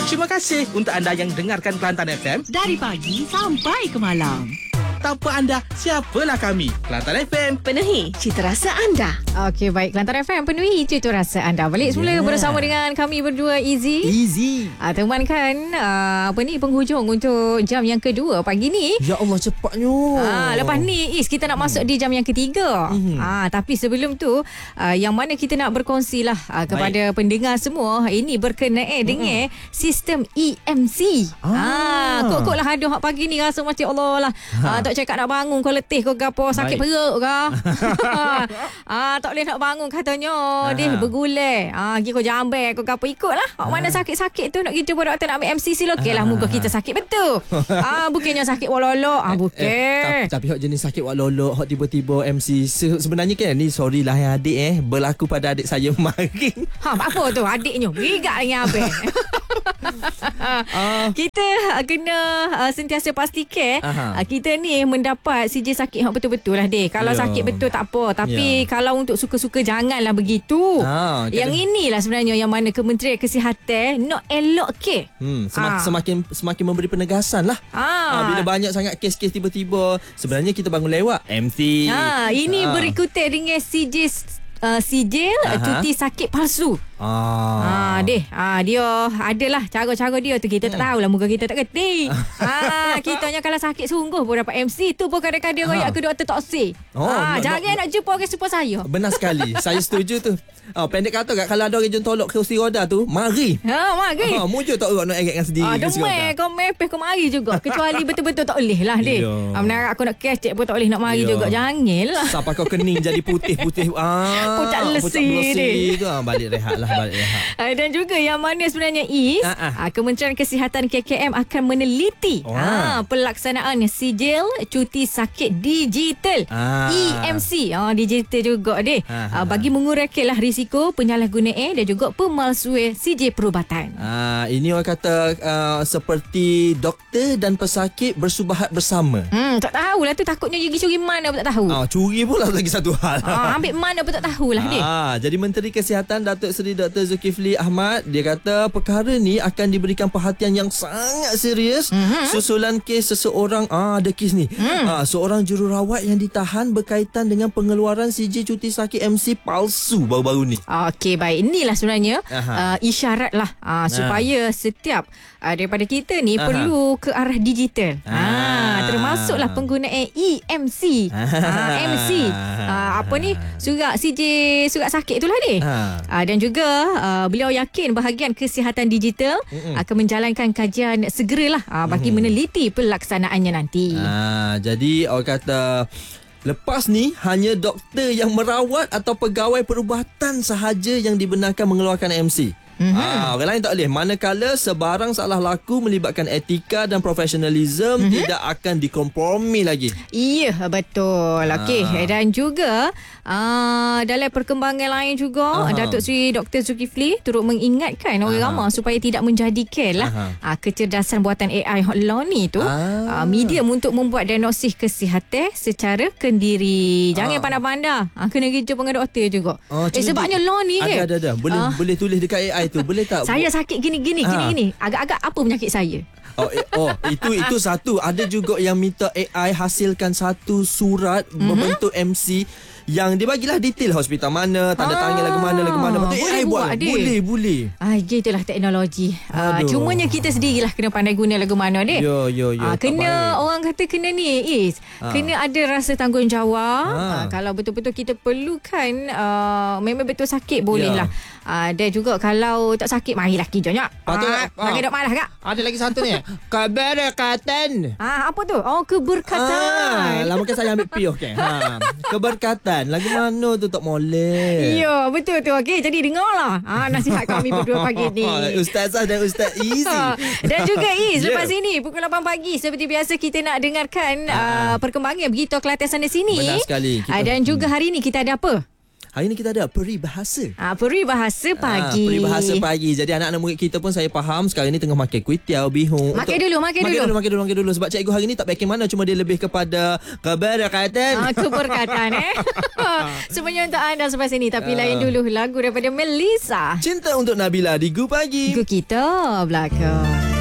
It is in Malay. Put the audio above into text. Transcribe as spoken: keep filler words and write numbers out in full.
Terima kasih untuk anda yang dengarkan Kelantan F M dari pagi sampai ke malam. Tanpa anda, siapalah kami? Kelantan F M, penuhi cita rasa anda. Okey, baik. Kelantan F M penuhi cita rasa anda. Balik semula yeah. bersama dengan kami berdua, Easy. Easy. Ah, temankan uh, apa ni penghujung untuk jam yang kedua pagi ni. Ya Allah, cepatnya. Ah, lepas ni, Is, kita nak masuk hmm. di jam yang ketiga. Hmm. Ah, tapi sebelum tu, uh, yang mana kita nak berkongsi lah uh, kepada baik. pendengar semua. Ini berkenaan hmm. dengan sistem E M C. Ah, ah kok-kok lah aduh pagi ni rasa macam Allah lah. Ha. Ah, tak cakap nak bangun kau letih kau gapo sakit baik. perut ke. ah tak boleh nak bangun katanya. Dia bergulai. Ah pergi kau jambai kau gapo ikutlah. Hak mana sakit-sakit tu nak kita pun doktor nak ambil M C C okeylah muka kita sakit betul. ah bukannya sakit walolok. Ah bukan. Eh, eh, tapi hak jenis sakit walolok hak tiba-tiba M C Se- sebenarnya kan ni sorry lah yang adik eh berlaku pada adik saya kemarin. Ha apa tu adiknya bigat dengan abang. uh. Kita uh, kena uh, sentiasa pastikan uh, kita ni mendapat C J sakit hak betul-betul lah deh. Kalau yeah. sakit betul tak apa. Tapi yeah. kalau untuk suka-suka janganlah begitu. uh, Yang kena... inilah sebenarnya yang mana Kementerian Kesihatan nak elok ke. hmm, semak, uh. Semakin semakin memberi penegasan lah. uh. Uh, Bila banyak sangat kes-kes tiba-tiba sebenarnya kita bangun lewat M C. uh, Ini uh. berikutan dengan C J uh, sijil uh, cuti sakit palsu. Ah, ah deh, ah dia adalah cara-cara dia tu kita tak tahulah muka kita tak kerti. ah kitanya kalau sakit sungguh pun dapat M C tu pun kadang-kadang royak ke doktor tak say. Oh, ah no, jangan no, nak jumpa orang serupa saya. Benar sekali. Saya setuju tu. Ah pendek kata kat kalau ada orang jom tolak kerusi roda tu, mari. Ha, mari. Ha, mujur tak orang nak erat dengan sendiri. Ah, demai kau mepeh kau mari juga. Kecuali betul-betul tak boleh lah deh. Ah benar aku nak cash cek pun tak boleh nak mari Yo. juga. Janganlah. Sampai kau kening jadi putih-putih. Ah pucat lesi deh. Tu ah balik rehat lah. Uh, dan juga yang mana sebenarnya Is uh-uh. uh, Kementerian Kesihatan K K M akan meneliti oh. uh, pelaksanaan sijil cuti sakit digital uh. E M C uh, digital juga deh uh-huh. uh, bagi mengurangkanlah risiko penyalahgunaan dan juga pemalsuan C J perubatan. uh, Ini orang kata uh, seperti doktor dan pesakit bersubahat bersama. hmm, Tak tahulah tu takutnya gigi curi mana pun tak tahu. uh, Curi pula lagi satu hal. uh, Ambil mana pun tak tahulah uh, deh. Jadi Menteri Kesihatan Datuk Seri Doktor Zulkifli Ahmad dia kata perkara ni akan diberikan perhatian yang sangat serius mm-hmm. susulan kes seseorang ah ada kes ni mm. ah, seorang jururawat yang ditahan berkaitan dengan pengeluaran C J cuti sakit M C palsu baru-baru ni. Okey baik, inilah sebenarnya uh, isyarat lah uh, supaya setiap uh, daripada kita ni Aha. perlu ke arah digital. Ah. Termasuklah penggunaan E M C. Ah, M C. Ah, apa ni? Surat C J surat sakit itulah ni. Ah, dan juga uh, beliau yakin bahagian kesihatan digital Mm-mm. akan menjalankan kajian segeralah uh, bagi mm. meneliti pelaksanaannya nanti. Ah, jadi orang kata lepas ni hanya doktor yang merawat atau pegawai perubatan sahaja yang dibenarkan mengeluarkan M C. Mm-hmm. Ah, orang lain tak boleh. Manakala sebarang salah laku melibatkan etika dan profesionalism mm-hmm. tidak akan dikompromi lagi. Iya, betul. Ah. Okey, dan juga uh, dalam perkembangan lain juga Aha. Datuk Seri Doktor Zulkifli turut mengingatkan orang ramai supaya tidak menjadikanlah uh, kecerdasan buatan A I law ni tu uh, medium untuk membuat diagnosis kesihatan secara kendiri. Jangan uh. pandai-pandai. Uh, kena kerja dengan doktor juga. Uh, eh sebabnya law ni ada, ke? Ada ada. Boleh uh. boleh tulis dekat A I tu boleh tak? Saya sakit gini-gini ha. gini-gini. Agak-agak apa penyakit saya? Oh, eh, oh itu itu satu. Ada juga yang minta A I hasilkan satu surat mm-hmm. berbentuk M C yang dia bagilah detail hospital mana, tanda ah, tangan lagu mana, lagu mana. Betul A I buat. buat boleh, boleh. Ah, gitulah teknologi. Ah, cumanya kita sendirilah kena pandai guna lagu mana deh. Yo yo yo. Ah, kena orang kata kena ni Is. Ah. Kena ada rasa tanggungjawab. Ah. Ah, kalau betul-betul kita perlukan uh, memang betul sakit bolehlah. Ah, dan juga kalau tak sakit marilah kerjanya. Patutlah. Ah, jangan dok malas kak. Ada lagi satu ni. Keberkatan. Ah, apa tu? Oh, keberkatan. Ah, lama kan saya ambil P okey. Ha. Keberkatan. Lagu mana tu tak molek. Ya, betul tu. Okey, jadi dengarlah. Ah, nasihat kami berdua pagi ni. Ustazah dan Ustaz Easy. Dan juga Is, yeah. lepas ini pukul lapan pagi seperti biasa kita nak dengarkan uh, perkembangan begitu Kelantan sana sini. Benar sekali. Kita, uh, dan juga hari ni kita ada apa? Hari ni kita ada peribahasa. Ah, peribahasa pagi. Ah, peribahasa pagi. Jadi anak-anak murid kita pun saya faham sekarang ni tengah makan kuih tiaw, bihun. Makan dulu, makan, makan dulu. dulu. Makan dulu, makan dulu. Sebab cikgu hari ni tak packing mana, cuma dia lebih kepada keberkatan. Ah, keberkatan eh. Semuanya untuk anda sampai sini. Tapi Ah. lain dulu lagu daripada Melissa. Cinta untuk Nabila di Gu Pagi. Gu kita belakang.